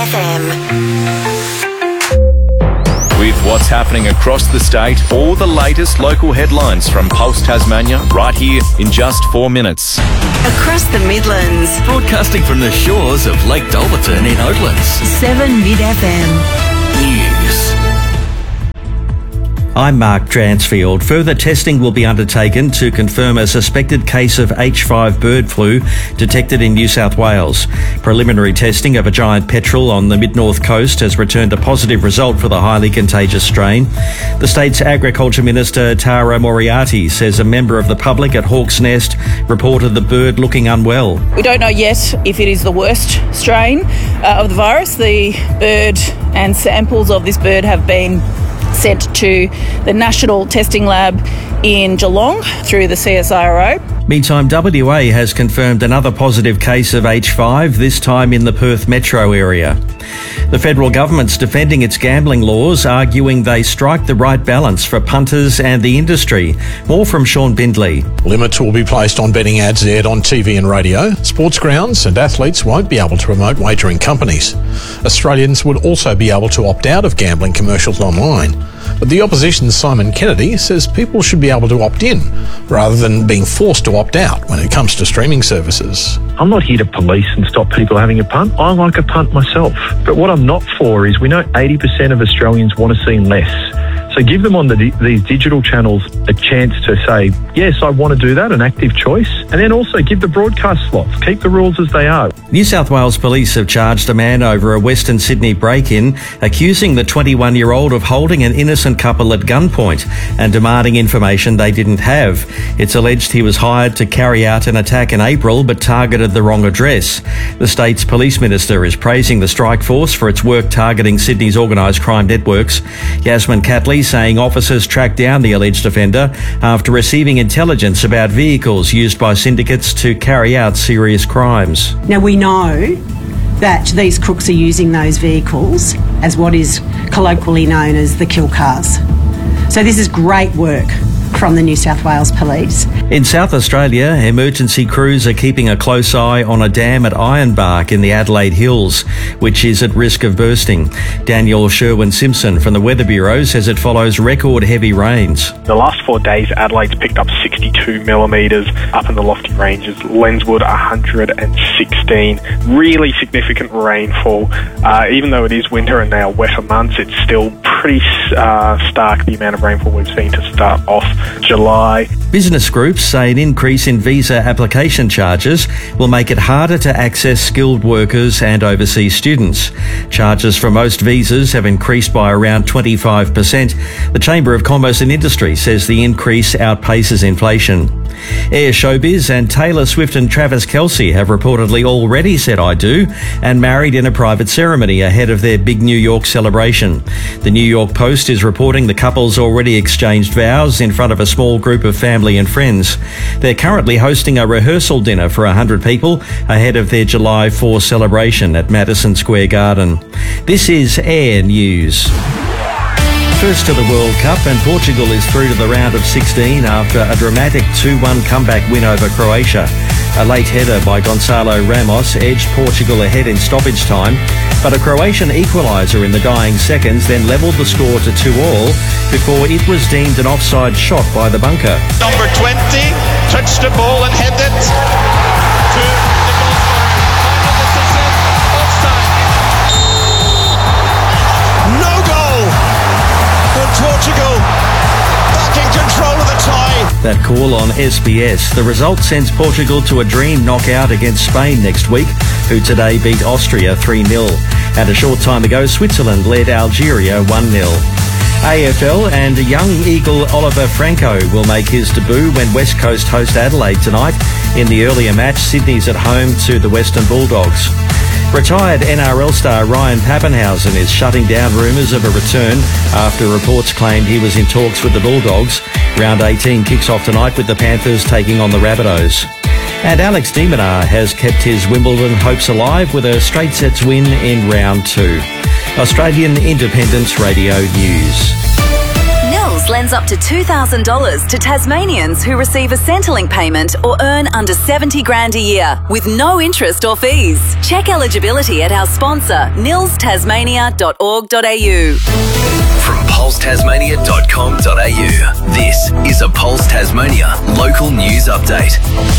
FM. With what's happening across the state, all the latest local headlines from Pulse Tasmania right here in just 4 minutes. Across the Midlands. Broadcasting from the shores of Lake Dolverton in Oatlands. 7 Mid FM. News. I'm Mark Dransfield. Further testing will be undertaken to confirm a suspected case of H5 bird flu detected in New South Wales. Preliminary testing of a giant petrel on the mid-north coast has returned a positive result for the highly contagious strain. The state's Agriculture Minister Tara Moriarty says a member of the public at Hawk's Nest reported the bird looking unwell. We don't know yet if it is the worst strain of the virus. The bird and samples of this bird have been sent to the National Testing Lab in Geelong through the CSIRO. Meantime, WA has confirmed another positive case of H5, this time in the Perth metro area. The federal government's defending its gambling laws, arguing they strike the right balance for punters and the industry. More from Sean Bindley. Limits will be placed on betting ads aired on TV and radio. Sports grounds and athletes won't be able to promote wagering companies. Australians would also be able to opt out of gambling commercials online. But the opposition's Simon Kennedy says people should be able to opt in rather than being forced to opt out when it comes to streaming services. I'm not here to police and stop people having a punt. I like a punt myself. But what I'm not for is we know 80% of Australians want to see less. So give them on these digital channels a chance to say, yes, I want to do that, an active choice. And then also give the broadcast slots. Keep the rules as they are. New South Wales Police have charged a man over a Western Sydney break-in, accusing the 21-year-old of holding an innocent couple at gunpoint and demanding information they didn't have. It's alleged he was hired to carry out an attack in April but targeted the wrong address. The state's police minister is praising the strike force for its work targeting Sydney's organised crime networks. Yasmin Catley saying officers tracked down the alleged offender after receiving intelligence about vehicles used by syndicates to carry out serious crimes. Now we know that these crooks are using those vehicles as what is colloquially known as the kill cars. So this is great work from the New South Wales Police. In South Australia, emergency crews are keeping a close eye on a dam at Ironbark in the Adelaide Hills, which is at risk of bursting. Daniel Sherwin-Simpson from the Weather Bureau says it follows record heavy rains. The last 4 days, Adelaide's picked up 62 millimetres up in the lofty ranges. Lenswood, 116. Really significant rainfall. Even though it is winter and they are wetter months, it's still pretty stark, the amount of rainfall we've seen to start off July. Business groups say an increase in visa application charges will make it harder to access skilled workers and overseas students. Charges for most visas have increased by around 25%. The Chamber of Commerce and Industry says the increase outpaces inflation. Air Showbiz and Taylor Swift and Travis Kelce have reportedly already said I do and married in a private ceremony ahead of their big New York celebration. The New York Post is reporting the couple's already exchanged vows in front of a small group of family and friends. They're currently hosting a rehearsal dinner for 100 people ahead of their July 4 celebration at Madison Square Garden. This is Air News. First to the World Cup, and Portugal is through to the round of 16 after a dramatic 2-1 comeback win over Croatia. A late header by Gonçalo Ramos edged Portugal ahead in stoppage time, but a Croatian equaliser in the dying seconds then levelled the score to 2-2 before it was deemed an offside shot by the bunker. Number 20 touched the ball and headed to the goalscorer. Offside. No goal for Portugal. Back in control of the tie. That call on SBS. The result sends Portugal to a dream knockout against Spain next week, who today beat Austria 3-0. And a short time ago, Switzerland led Algeria 1-0. AFL and young Eagle Oliver Franco will make his debut when West Coast host Adelaide tonight. In the earlier match, Sydney's at home to the Western Bulldogs. Retired NRL star Ryan Pappenhausen is shutting down rumours of a return after reports claimed he was in talks with the Bulldogs. Round 18 kicks off tonight with the Panthers taking on the Rabbitohs. And Alex de Minaur has kept his Wimbledon hopes alive with a straight sets win in round 2. Australian Independence Radio News. Nils lends up to $2,000 to Tasmanians who receive a Centrelink payment or earn under 70 grand a year with no interest or fees. Check eligibility at our sponsor, nilstasmania.org.au. From pulsetasmania.com.au, this is a Pulse Tasmania local news update.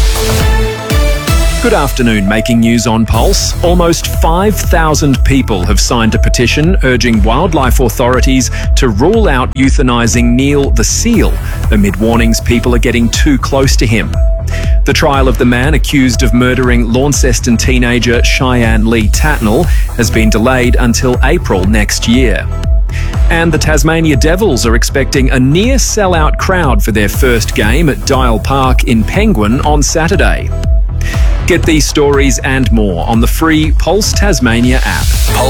Good afternoon, making news on Pulse. Almost 5,000 people have signed a petition urging wildlife authorities to rule out euthanising Neil the seal amid warnings people are getting too close to him. The trial of the man accused of murdering Launceston teenager Cheyenne Lee Tatnall has been delayed until April next year. And the Tasmania Devils are expecting a near sellout crowd for their first game at Dial Park in Penguin on Saturday. Get these stories and more on the free Pulse Tasmania app. Pulse